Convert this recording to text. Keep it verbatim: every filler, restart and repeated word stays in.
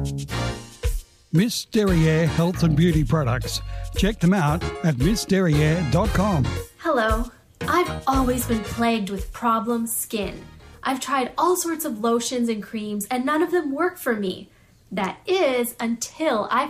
Miss Derriere Health and Beauty Products. Check them out at miss derriere dot com. Hello. I've always been plagued with problem skin. I've tried all sorts of lotions and creams and none of them work for me. That is until I